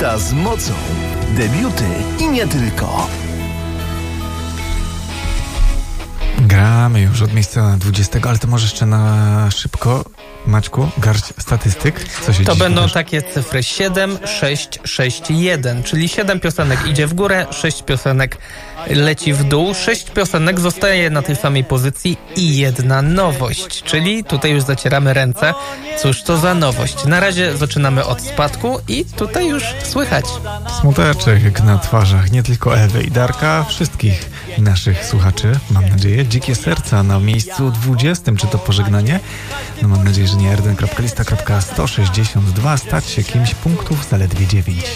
Lista z mocą. Debiuty i nie tylko. Gramy już od miejsca 20, ale to może jeszcze na szybko, Maćku, garść statystyk. Co się To dziś będą wydarzy? takie cyfry 7, 6, 6, 1, czyli 7 piosenek idzie w górę, 6 piosenek leci w dół, 6 piosenek zostaje na tej samej pozycji i jedna nowość, czyli tutaj już zacieramy ręce. Cóż to za nowość? Na razie zaczynamy od spadku i tutaj już słychać. Smuteczek na twarzach nie tylko Ewy i Darka, wszystkich naszych słuchaczy, mam nadzieję. Dzikie serca na miejscu 20, czy to pożegnanie? No mam nadzieję, że nie. r1.lista.162 stać się kimś punktów zaledwie 9.